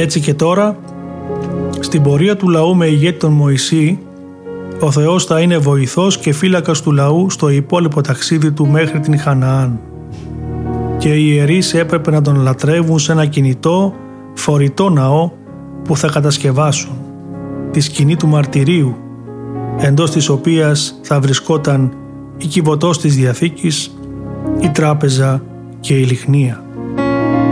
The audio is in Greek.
Έτσι και τώρα, στην πορεία του λαού με ηγέτη τον Μωυσή, ο Θεός θα είναι βοηθός και φύλακας του λαού στο υπόλοιπο ταξίδι του μέχρι την Χαναάν. Και οι ιερείς έπρεπε να τον λατρεύουν σε ένα κινητό, φορητό ναό που θα κατασκευάσουν, τη σκηνή του μαρτυρίου, εντός της οποίας θα βρισκόταν η κυβωτός της Διαθήκης, η τράπεζα και η λιχνία.